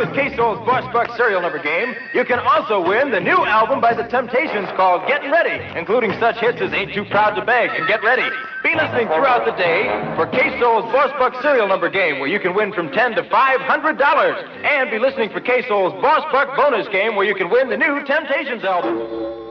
with K-Soul's Boss Buck Serial Number Game, you can also win the new album by The Temptations called Getting Ready, including such hits as Ain't Too Proud to Beg and Get Ready. Be listening throughout the day for K-Soul's Boss Buck Serial Number Game, where you can win from $10 to $500. And be listening for K-Soul's Boss Buck Bonus Game, where you can win the new Temptations album.